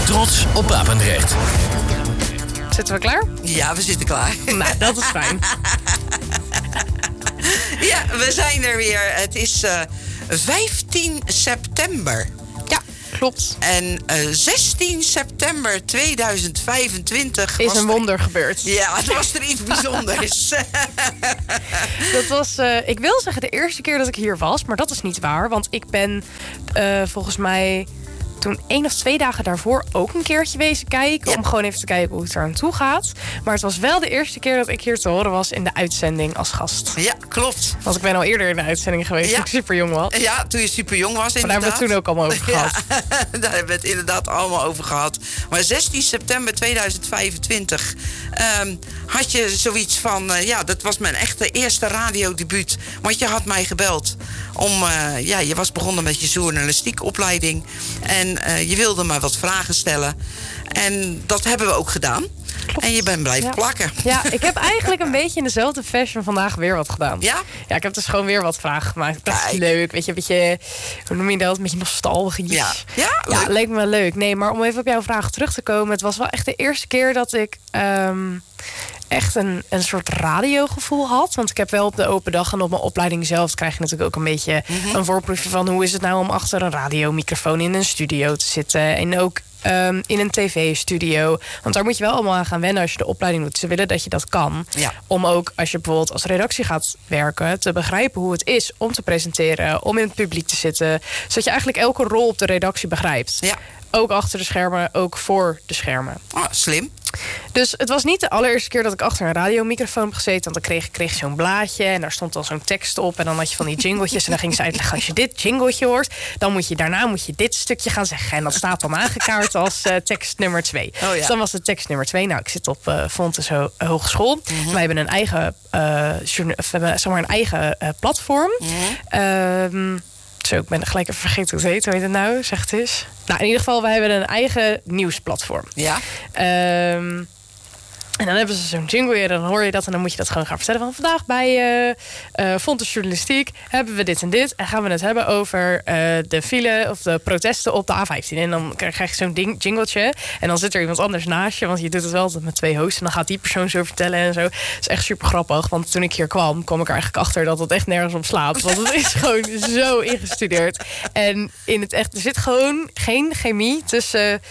Trots op Papendrecht. Zitten we klaar? Ja, we zitten klaar. Nou, dat is fijn. Ja, we zijn er weer. Het is 15 september. Ja, klopt. En 16 september 2025... Is een wonder gebeurd. Ja, het was er iets bijzonders. Dat was, ik wil zeggen, de eerste keer dat ik hier was. Maar dat is niet waar. Want ik ben volgens mij toen 1 of 2 dagen daarvoor ook een keertje wezen kijken. Ja. Om gewoon even te kijken hoe het er aan toe gaat. Maar het was wel de eerste keer dat ik hier te horen was in de uitzending als gast. Ja, klopt. Want ik ben al eerder in de uitzending geweest toen ik super jong was. Ja, toen je super jong was inderdaad. Maar daar hebben we het toen ook allemaal over gehad. Ja, daar hebben we het inderdaad allemaal over gehad. Maar 16 september 2025 had je zoiets van... dat was mijn echte eerste radiodebuut. Want je had mij gebeld om... je was begonnen met je journalistiek opleiding. En je wilde me wat vragen stellen. En dat hebben we ook gedaan. Klopt. En je bent blijven plakken. Ja, ik heb eigenlijk een beetje in dezelfde fashion vandaag weer wat gedaan. Ja? Ja, ik heb dus gewoon weer wat vragen gemaakt. Dat is leuk, weet je, een beetje, hoe noem je dat? Een beetje nostalgisch. Ja, leuk. Leek me wel leuk. Nee, maar om even op jouw vraag terug te komen. Het was wel echt de eerste keer dat ik... echt een soort radiogevoel had. Want ik heb wel op de open dag en op mijn opleiding zelf... krijg je natuurlijk ook een beetje een voorproefje van... hoe is het nou om achter een radiomicrofoon in een studio te zitten. En ook in een tv-studio. Want daar moet je wel allemaal aan gaan wennen als je de opleiding doet. Ze willen dat je dat kan. Ja. Om ook als je bijvoorbeeld als redactie gaat werken... te begrijpen hoe het is om te presenteren... om in het publiek te zitten. Zodat je eigenlijk elke rol op de redactie begrijpt. Ja. Ook achter de schermen, ook voor de schermen. Oh, slim. Dus het was niet de allereerste keer dat ik achter een radiomicrofoon heb gezeten. Want dan kreeg je zo'n blaadje en daar stond dan zo'n tekst op. En dan had je van die jingletjes. En dan ging ze uitleggen, als je dit jingletje hoort... daarna moet je dit stukje gaan zeggen. En dat staat dan aangekaart als tekst nummer 2. Oh, ja. Dus dan was het tekst nummer 2. Nou, ik zit op Fontys Hogeschool. Wij hebben een eigen, een eigen platform. Zo, ik ben gelijk even vergeten hoe het heet. Hoe heet het nou? Zeg het eens. Nou, in ieder geval, wij hebben een eigen nieuwsplatform. Ja. En dan hebben ze zo'n jingle en dan hoor je dat... en dan moet je dat gewoon gaan vertellen van... vandaag bij Fontys Journalistiek hebben we dit en dit... en gaan we het hebben over de file of de protesten op de A15. En dan krijg je zo'n jingletje... en dan zit er iemand anders naast je... want je doet het wel altijd met 2 hosts... en dan gaat die persoon zo vertellen en zo. Het is echt super grappig, want toen ik hier kwam ik er eigenlijk achter dat het echt nergens op slaat. Want het is gewoon zo ingestudeerd. En in het echt, er zit gewoon geen chemie tussen...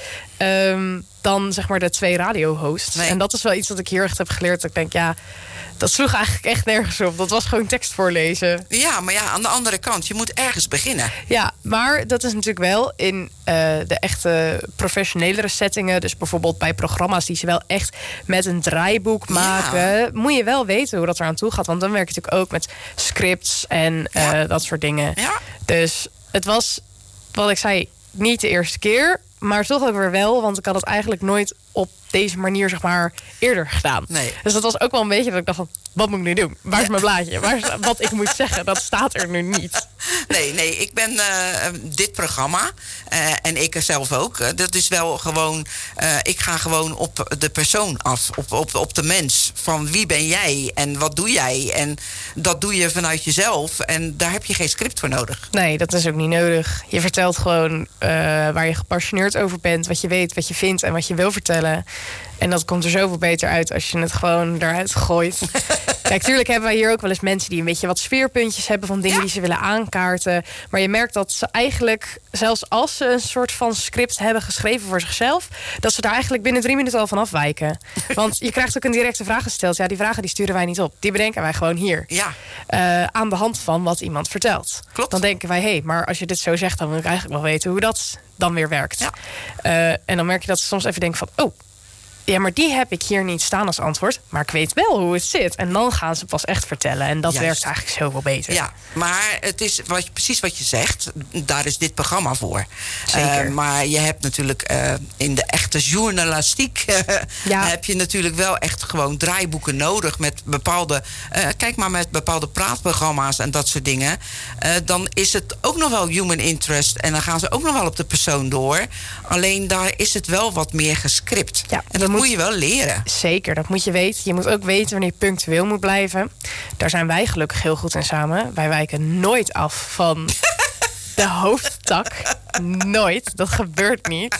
dan zeg maar de 2 radiohosts. Nee. En dat is wel iets dat ik hier echt heb geleerd. Dat ik denk, ja, dat sloeg eigenlijk echt nergens op. Dat was gewoon tekst voorlezen. Ja, maar ja, aan de andere kant, je moet ergens beginnen. Ja, maar dat is natuurlijk wel in de echte professionelere settingen. Dus bijvoorbeeld bij programma's die ze wel echt met een draaiboek maken. Ja. Moet je wel weten hoe dat eraan toe gaat. Want dan werk je natuurlijk ook met scripts en dat soort dingen. Ja. Dus het was, wat ik zei, niet de eerste keer... maar toch ook weer wel, want ik had het eigenlijk nooit op deze manier, zeg maar, eerder gedaan. Nee. Dus dat was ook wel een beetje dat ik dacht van, wat moet ik nu doen? Waar is mijn blaadje? Waar is wat ik moet zeggen? Dat staat er nu niet. Nee, ik ben dit programma, en ik er zelf ook, dat is wel gewoon, ik ga gewoon op de persoon af, op de mens. Van wie ben jij en wat doe jij? En dat doe je vanuit jezelf en daar heb je geen script voor nodig. Nee, dat is ook niet nodig. Je vertelt gewoon waar je gepassioneerd over bent, wat je weet, wat je vindt en wat je wil vertellen. En dat komt er zoveel beter uit als je het gewoon eruit gooit. Kijk, tuurlijk hebben wij hier ook wel eens mensen die een beetje wat sfeerpuntjes hebben van dingen die ze willen aankaarten. Maar je merkt dat ze eigenlijk, zelfs als ze een soort van script hebben geschreven voor zichzelf, dat ze daar eigenlijk binnen 3 minuten al van afwijken. Want je krijgt ook een directe vraag gesteld. Ja, die vragen die sturen wij niet op. Die bedenken wij gewoon hier. Ja. Aan de hand van wat iemand vertelt. Klopt. Dan denken wij, hé, maar als je dit zo zegt, dan wil ik eigenlijk wel weten hoe dat dan weer werkt. Ja. En dan merk je dat ze soms even denken van, oh, ja, maar die heb ik hier niet staan als antwoord. Maar ik weet wel hoe het zit. En dan gaan ze pas echt vertellen. En dat werkt eigenlijk zoveel beter. Ja, maar het is precies wat je zegt. Daar is dit programma voor. Zeker. Maar je hebt natuurlijk in de echte journalistiek... heb je natuurlijk wel echt gewoon draaiboeken nodig. Met bepaalde... kijk maar met bepaalde praatprogramma's en dat soort dingen. Dan is het ook nog wel human interest. En dan gaan ze ook nog wel op de persoon door. Alleen daar is het wel wat meer gescript. Ja, en dat moet je wel leren. Zeker, dat moet je weten. Je moet ook weten wanneer je punctueel moet blijven. Daar zijn wij gelukkig heel goed in samen. Wij wijken nooit af van de hoofdtak. Nooit. Dat gebeurt niet.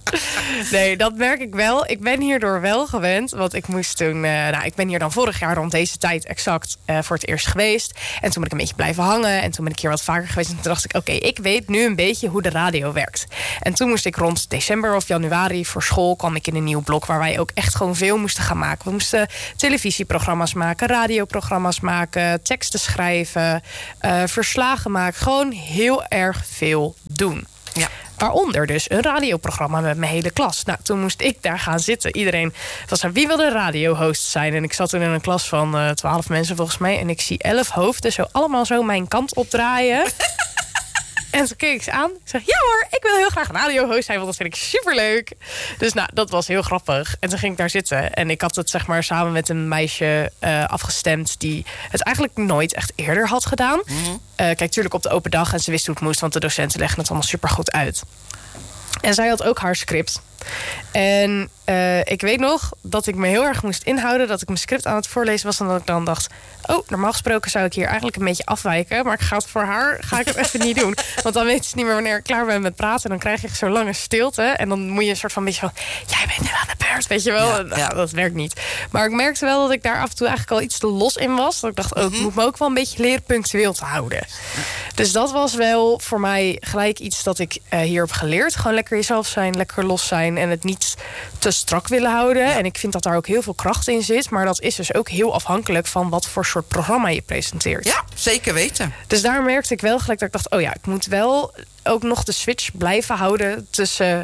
Nee, dat merk ik wel. Ik ben hierdoor wel gewend. Want ik moest toen... ik ben hier dan vorig jaar rond deze tijd exact voor het eerst geweest. En toen ben ik een beetje blijven hangen. En toen ben ik hier wat vaker geweest. En toen dacht ik, oké, ik weet nu een beetje hoe de radio werkt. En toen moest ik rond december of januari voor school... kwam ik in een nieuw blok waar wij ook echt gewoon veel moesten gaan maken. We moesten televisieprogramma's maken, radioprogramma's maken... teksten schrijven, verslagen maken. Gewoon heel erg veel doen. Ja. Waaronder dus een radioprogramma met mijn hele klas. Nou, toen moest ik daar gaan zitten. Iedereen was wie wil de radiohost zijn? En ik zat toen in een klas van 12 mensen volgens mij. En ik zie 11 hoofden zo allemaal zo mijn kant opdraaien. En toen keek ik ze aan. Ik zeg, ja hoor, ik wil heel graag radiohost zijn, want dat vind ik superleuk. Dus nou, dat was heel grappig. En toen ging ik daar zitten. En ik had het zeg maar samen met een meisje afgestemd... die het eigenlijk nooit echt eerder had gedaan. Mm-hmm. Kijk, natuurlijk op de open dag en ze wist hoe het moest... want de docenten legden het allemaal supergoed uit. En zij had ook haar script. En ik weet nog dat ik me heel erg moest inhouden... dat ik mijn script aan het voorlezen was... en dat ik dan dacht... oh, normaal gesproken zou ik hier eigenlijk een beetje afwijken... maar voor haar ga ik het even niet doen. Want dan weet ze niet meer wanneer ik klaar ben met praten... en dan krijg je zo'n lange stilte... en dan moet je een soort van beetje van... jij bent nu aan de beurt, weet je wel? Ja. Nou, dat werkt niet. Maar ik merkte wel dat ik daar af en toe eigenlijk al iets te los in was. Dat ik dacht, ik moet me ook wel een beetje leren punctueel te houden. Dus dat was wel voor mij gelijk iets dat ik hier heb geleerd. Gewoon lekker jezelf zijn, lekker los zijn... en het niet te strak willen houden. Ja. En ik vind dat daar ook heel veel kracht in zit. Maar dat is dus ook heel afhankelijk van wat voor soort programma je presenteert. Ja, zeker weten. Dus daar merkte ik wel gelijk dat ik dacht... oh ja, ik moet wel ook nog de switch blijven houden... tussen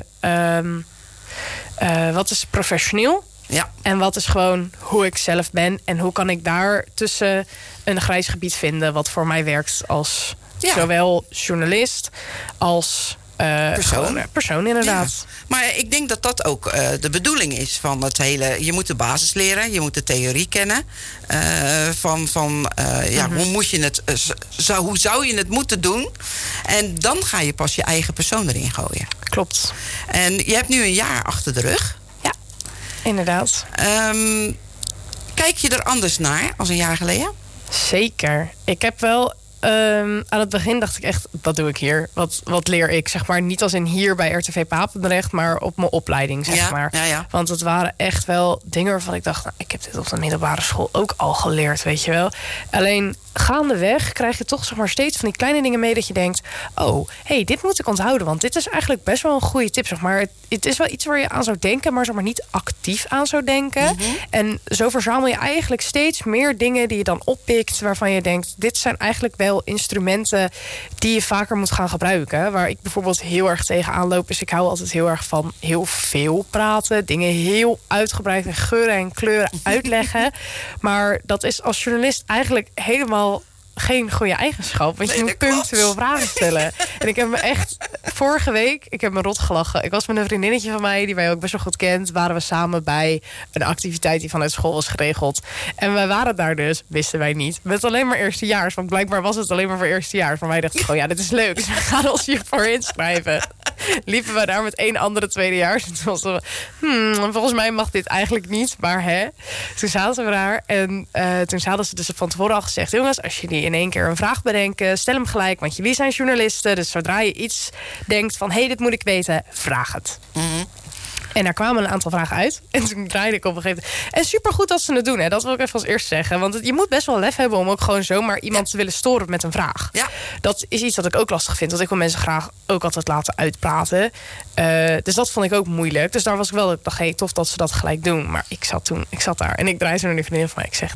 wat is professioneel... Ja. En wat is gewoon hoe ik zelf ben... en hoe kan ik daar tussen een grijs gebied vinden... wat voor mij werkt als zowel journalist als... persoon inderdaad. Ja. Maar ik denk dat dat ook de bedoeling is van het hele... je moet de basis leren, je moet de theorie kennen. Hoe moet je het... hoe zou je het moeten doen? En dan ga je pas je eigen persoon erin gooien. Klopt. En je hebt nu een jaar achter de rug. Ja, inderdaad. Kijk je er anders naar als een jaar geleden? Zeker. Ik heb wel... aan het begin dacht ik echt, wat doe ik hier? Wat leer ik? Zeg maar niet als in hier bij RTV Papendrecht, maar op mijn opleiding, zeg maar. Ja. Want het waren echt wel dingen waarvan ik dacht... nou, ik heb dit op de middelbare school ook al geleerd, weet je wel. Alleen gaandeweg krijg je toch zeg maar steeds van die kleine dingen mee... dat je denkt, dit moet ik onthouden. Want dit is eigenlijk best wel een goede tip, zeg maar. Het is wel iets waar je aan zou denken, maar zeg maar niet actief aan zou denken. Mm-hmm. En zo verzamel je eigenlijk steeds meer dingen die je dan oppikt... waarvan je denkt, dit zijn eigenlijk wel instrumenten die je vaker moet gaan gebruiken. Waar ik bijvoorbeeld heel erg tegenaan loop... is ik hou altijd heel erg van heel veel praten. Dingen heel uitgebreid en geuren en kleuren uitleggen. Maar dat is als journalist eigenlijk helemaal geen goede eigenschap. Want je moet punctueel vragen stellen. En ik heb me echt... vorige week, ik heb me rot gelachen. Ik was met een vriendinnetje van mij, die mij ook best wel goed kent... waren we samen bij een activiteit die vanuit school was geregeld. En we waren daar dus, wisten wij niet... met alleen maar eerstejaars. Want blijkbaar was het alleen maar voor eerstejaars. Maar wij dachten, dit is leuk. Dus we gaan ons hiervoor inschrijven. Liepen we daar met 1 andere tweedejaars. En toen was we, volgens mij mag dit eigenlijk niet. Maar toen zaten we daar. En toen hadden ze dus van tevoren al gezegd... jongens, als jullie in één keer een vraag bedenken... stel hem gelijk, want jullie zijn journalisten. Dus zodra je iets denkt van... dit moet ik weten, vraag het. Mm-hmm. En daar kwamen een aantal vragen uit. En toen draaide ik op een gegeven moment. En supergoed dat ze het doen. Hè. Dat wil ik even als eerst zeggen. Want je moet best wel lef hebben om ook gewoon zomaar iemand te willen storen met een vraag. Ja. Dat is iets dat ik ook lastig vind. Want ik wil mensen graag ook altijd laten uitpraten. Dus dat vond ik ook moeilijk. Dus daar was ik wel... ik dacht, tof dat ze dat gelijk doen. Maar ik zat daar en ik draaide zo naar de vriendin van mij. Ik zeg,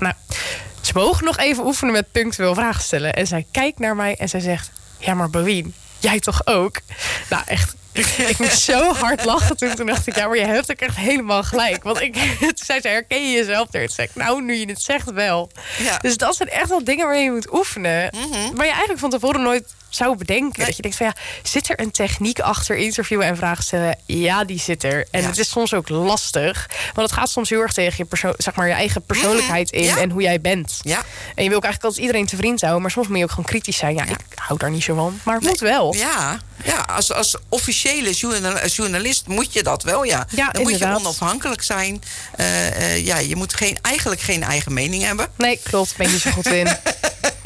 ze mogen nog even oefenen met punctueel vragen stellen. En zij kijkt naar mij en zij zegt... ja, maar Bowien, jij toch ook? Nou, echt... Ik moest zo hard lachen toen dacht ik... ja, maar je hebt ook echt helemaal gelijk. Want toen zei ze, herken je jezelf er? Toen zei ik, nu je het zegt wel. Ja. Dus dat zijn echt wel dingen waar je moet oefenen. Mm-hmm. Maar je eigenlijk van tevoren nooit zou bedenken. Nee. Dat je denkt van zit er een techniek achter interviewen en vragen stellen? Ja, die zit er. En het is soms ook lastig. Want het gaat soms heel erg tegen je eigen persoonlijkheid in en hoe jij bent. Ja. En je wil ook eigenlijk altijd iedereen te vriend houden. Maar soms moet je ook gewoon kritisch zijn. Ja, ik hou daar niet zo van. Maar het moet wel. Ja, als officiële journalist moet je dat wel, ja. Dan inderdaad. Moet je onafhankelijk zijn. Je moet eigenlijk geen eigen mening hebben. Nee, klopt. Ben je niet zo goed in.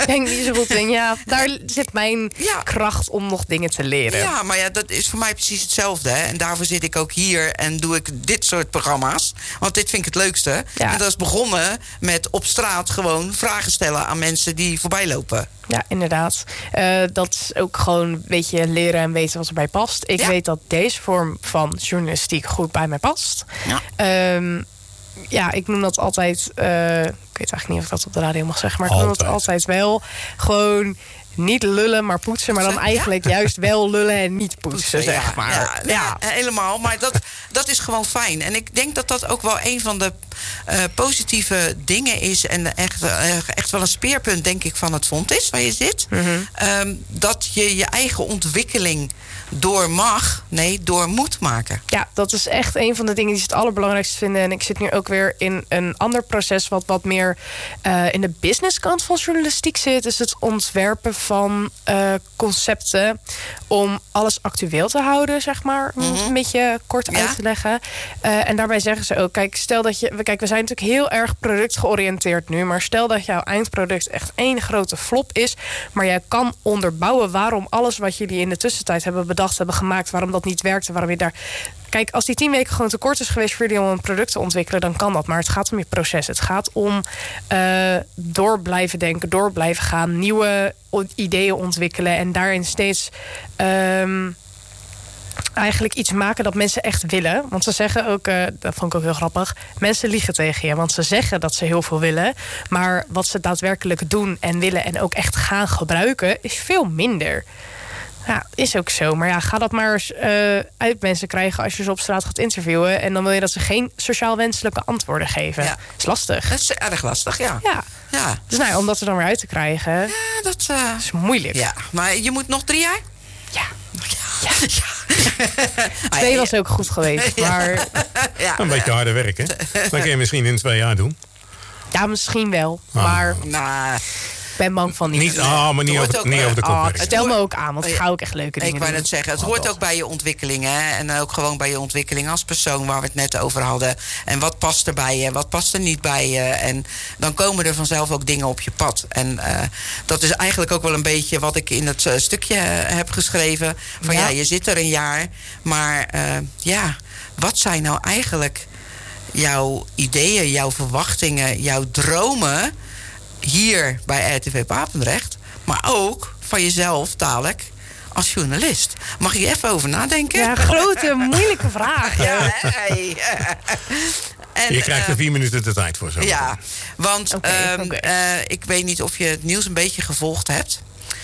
denk niet zo goed in. Ja, daar zit mijn kracht om nog dingen te leren. Ja, maar ja, dat is voor mij precies hetzelfde. Hè? En daarvoor zit ik ook hier en doe ik dit soort programma's. Want dit vind ik het leukste. Ja. En dat is begonnen met op straat gewoon vragen stellen aan mensen die voorbij lopen. Ja, inderdaad. Dat is ook gewoon een beetje leren en weten wat erbij past. Ik weet dat deze vorm van journalistiek goed bij mij past. Ja. Ik noem dat altijd... ik weet eigenlijk niet of ik dat op de radio mag zeggen... maar ik noem dat altijd wel gewoon... niet lullen, maar poetsen. Maar dan eigenlijk juist wel lullen en niet poetsen, zeg maar. Ja, helemaal. Maar dat is gewoon fijn. En ik denk dat dat ook wel een van de positieve dingen is... en echt wel een speerpunt, denk ik, van het Fonds is... waar je zit. Dat je je eigen ontwikkeling door moet maken. Ja, dat is echt een van de dingen die ze het allerbelangrijkste vinden. En ik zit nu ook weer in een ander proces... wat meer in de businesskant van journalistiek zit. Dus het ontwerpen van concepten... om alles actueel te houden, zeg maar. Om het een beetje kort uit te leggen. En daarbij zeggen ze ook... Kijk, we zijn natuurlijk heel erg productgeoriënteerd nu... maar stel dat jouw eindproduct echt één grote flop is... maar jij kan onderbouwen waarom alles wat jullie in de tussentijd hebben bedacht... hebben gemaakt, waarom dat niet werkte, waarom je daar... Kijk, als die 10 weken gewoon te kort is geweest voor jullie om een product te ontwikkelen, dan kan dat. Maar het gaat om je proces. Het gaat om door blijven denken, door blijven gaan, nieuwe ideeën ontwikkelen en daarin steeds eigenlijk iets maken dat mensen echt willen. Want ze zeggen ook, dat vond ik ook heel grappig, mensen liegen tegen je. Want ze zeggen dat ze heel veel willen, maar wat ze daadwerkelijk doen en willen en ook echt gaan gebruiken, is veel minder. Ja, is ook zo. Maar ja, ga dat maar eens uit mensen krijgen als je ze op straat gaat interviewen. En dan wil je dat ze geen sociaal wenselijke antwoorden geven. Ja. Is lastig. Dat is erg lastig, ja. Dus nou, om dat er dan weer uit te krijgen, dat is moeilijk. Ja, maar je moet nog 3 jaar? Ja. 2 was ook goed geweest. Maar een beetje harder werken. Dan kun je misschien in 2 jaar doen. Ja, misschien wel. Maar ik ben bang van niet. Maar niet over de kop. Stel me ook aan, want ik ga ook echt leuke dingen doen. Ik wou net zeggen, het hoort ook bij je ontwikkeling. Hè? En ook gewoon bij je ontwikkeling als persoon, waar we het net over hadden. En wat past er bij je, wat past er niet bij je. En dan komen er vanzelf ook dingen op je pad. En dat is eigenlijk ook wel een beetje wat ik in het stukje heb geschreven. Van je zit er een jaar. Maar wat zijn nou eigenlijk jouw ideeën, jouw verwachtingen, jouw dromen... hier bij RTV Papendrecht, maar ook van jezelf dadelijk als journalist. Mag je even over nadenken? Ja, grote, moeilijke vragen. En, je krijgt er 4 minuten de tijd voor. Zo. Ja, want ik weet niet of je het nieuws een beetje gevolgd hebt.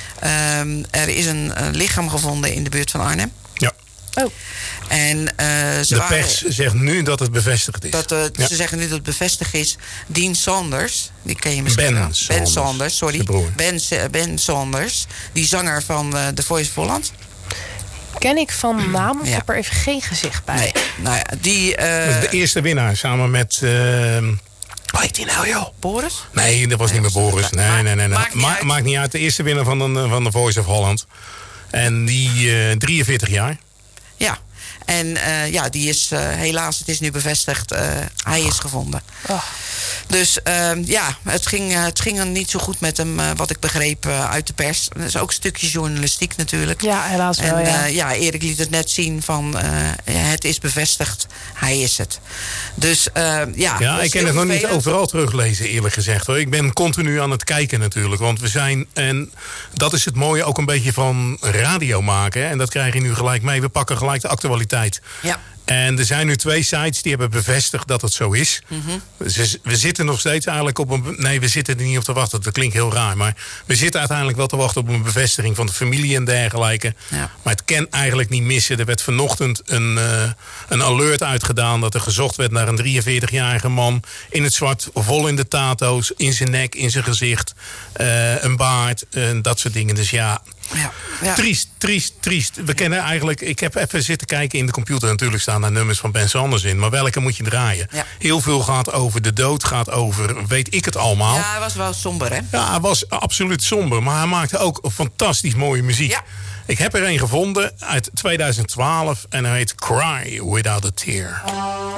Er is een lichaam gevonden in de buurt van Arnhem. Ja. Oh. En, de pers zegt nu dat het bevestigd is. Ze zeggen nu dat het bevestigd is. Dean Saunders, die ken je misschien wel. Ben Saunders, sorry. Ben Saunders, die zanger van The Voice of Holland. Ken ik van naam, ik heb er even geen gezicht bij. Nee, nou ja, die... dat is de eerste winnaar, samen met... hoe heet die nou, joh? Boris? Nee, dat was niet meer Boris. Nee. Maakt niet uit. De eerste winnaar van The Voice of Holland. En die 43 jaar. Ja, en die is helaas, het is nu bevestigd, hij is gevonden. Oh. Dus het ging niet zo goed met hem, wat ik begreep uit de pers. Dat is ook een stukje journalistiek natuurlijk. Ja, helaas wel, Erik liet het net zien van, het is bevestigd, hij is het. Dus ik kan het nog niet overal teruglezen, eerlijk gezegd, hoor. Ik ben continu aan het kijken natuurlijk, want we zijn, en dat is het mooie ook een beetje van radio maken, hè, en dat krijg je nu gelijk mee. We pakken gelijk de actualiteit. Ja. En er zijn nu 2 sites die hebben bevestigd dat het zo is. Mm-hmm. We zitten nog steeds eigenlijk op een... Nee, we zitten er niet op te wachten. Dat klinkt heel raar. Maar we zitten uiteindelijk wel te wachten op een bevestiging van de familie en dergelijke. Ja. Maar het kan eigenlijk niet missen. Er werd vanochtend een alert uitgedaan dat er gezocht werd naar een 43-jarige man in het zwart, vol in de tato's, in zijn nek, in zijn gezicht, een baard, dat soort dingen. Dus ja. Triest. We kennen eigenlijk... Ik heb even zitten kijken in de computer. Natuurlijk staan daar nummers van Ben Saunders in. Maar welke moet je draaien? Ja. Heel veel gaat over de dood. Gaat over weet ik het allemaal. Ja, hij was wel somber, hè? Ja, hij was absoluut somber. Maar hij maakte ook fantastisch mooie muziek. Ja. Ik heb er een gevonden uit 2012. En hij heet Cry Without a Tear.